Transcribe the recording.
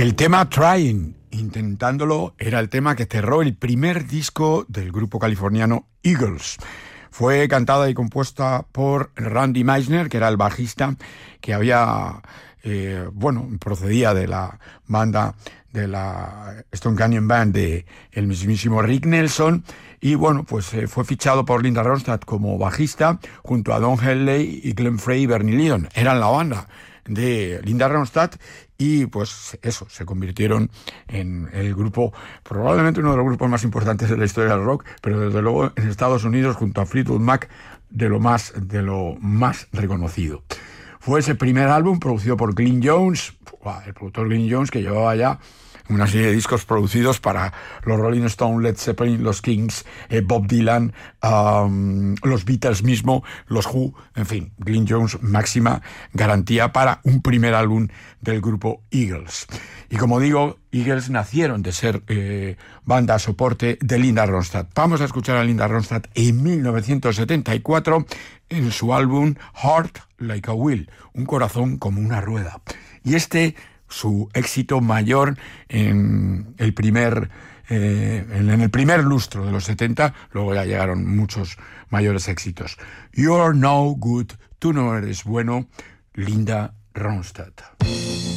El tema Trying, intentándolo, era el tema que cerró el primer disco del grupo californiano Eagles. Fue cantada y compuesta por Randy Meisner, que era el bajista, que había, procedía de la banda de la Stone Canyon Band de el mismísimo Rick Nelson, y fue fichado por Linda Ronstadt como bajista junto a Don Henley y Glenn Frey y Bernie Leadon. Eran la banda de Linda Ronstadt y se convirtieron en el grupo, probablemente uno de los grupos más importantes de la historia del rock, pero desde luego en Estados Unidos junto a Fleetwood Mac de lo más reconocido. Fue ese primer álbum producido por Glyn Johns, el productor Glyn Johns, que llevaba ya una serie de discos producidos para los Rolling Stones, Led Zeppelin, los Kings, Bob Dylan, los Beatles mismo, los Who, en fin, Glyn Johns, máxima garantía para un primer álbum del grupo Eagles. Y como digo, Eagles nacieron de ser banda soporte de Linda Ronstadt. Vamos a escuchar a Linda Ronstadt en 1974 en su álbum Heart Like a Wheel, un corazón como una rueda. Y su éxito mayor en el primer lustro de los 70, luego ya llegaron muchos mayores éxitos. You're no good, tú no eres bueno, Linda Ronstadt.